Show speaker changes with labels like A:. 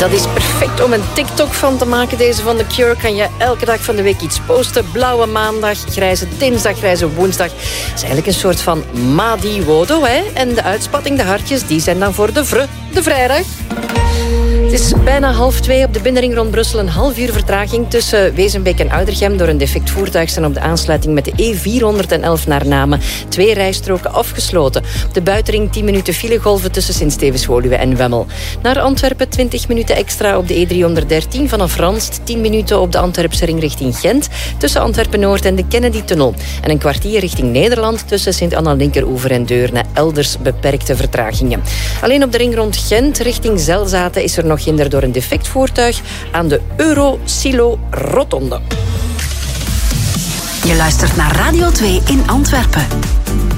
A: Dat is perfect om een TikTok van te maken. Deze van The Cure kan je elke dag van de week iets posten. Blauwe maandag, grijze dinsdag, grijze woensdag. Het is eigenlijk een soort van Madi Wodo, hè? En de uitspatting, de hartjes, die zijn dan voor de vrijdag. Het is bijna 1:30 op de binnenring rond Brussel. Een half uur vertraging tussen Wezenbeek en Oudergem. Door een defect voertuig staan op de aansluiting met de E411 naar Namen 2 rijstroken afgesloten. Op de buitenring 10 minuten filegolven tussen Sint-Stevens-Woluwe en Wemmel. Naar Antwerpen 20 minuten extra op de E313 vanaf Ranst. 10 minuten op de Antwerpse ring richting Gent. Tussen Antwerpen-Noord en de Kennedy-tunnel. En een kwartier richting Nederland tussen Sint-Anna-Linkeroever en Deurne. Elders beperkte vertragingen. Alleen op de ring rond Gent richting Zelzaten is er nog hinder door een defect voertuig aan de Euro-Silo-rotonde.
B: Je luistert naar Radio 2 in Antwerpen.